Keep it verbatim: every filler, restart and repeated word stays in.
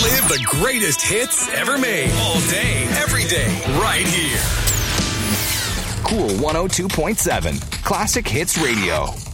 Relive the greatest hits ever made. All day, every day, right here. Cool one oh two point seven. Classic Hits Radio.